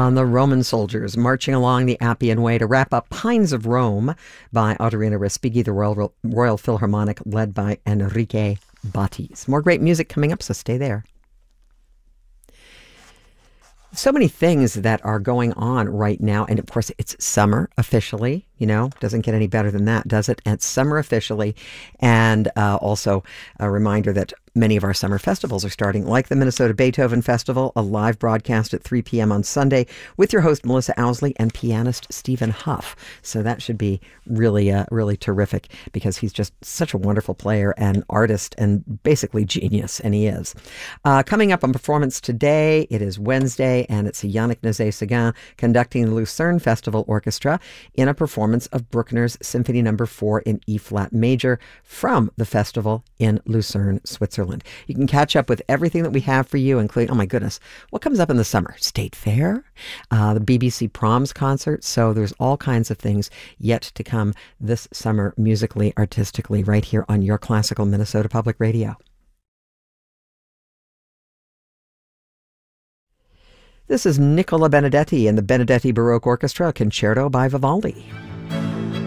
on the Roman soldiers marching along the Appian Way to wrap up Pines of Rome by Ottorino Respighi, the Royal Philharmonic led by Enrique Battis. More great music coming up, so stay there. So many things that are going on right now. And of course, it's summer officially. Doesn't get any better than that, does it? And it's summer officially. And also a reminder that many of our summer festivals are starting, like the Minnesota Beethoven Festival, a live broadcast at 3 p.m. on Sunday with your host, Melissa Owsley, and pianist Stephen Huff. So that should be really, really terrific because he's just such a wonderful player and artist and basically genius, and he is. Coming up on performance today, it is Wednesday, and it's Yannick Nézet-Séguin conducting the Lucerne Festival Orchestra in a performance of Bruckner's Symphony No. 4 in E-flat major from the festival in Lucerne, Switzerland. You can catch up with everything that we have for you, including, oh my goodness, what comes up in the summer? State Fair, the BBC Proms concert. So there's all kinds of things yet to come this summer, musically, artistically, right here on your classical Minnesota Public Radio. This is Nicola Benedetti and the Benedetti Baroque Orchestra, Concerto by Vivaldi.